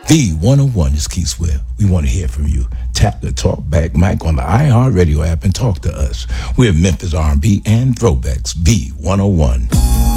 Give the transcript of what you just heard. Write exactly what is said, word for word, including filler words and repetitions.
V one oh one is Keith Swift. We want to hear from you. Tap the Talk Back mic on the iHeartRadio app and talk to us. We're Memphis R and B and Throwbacks. V one oh one.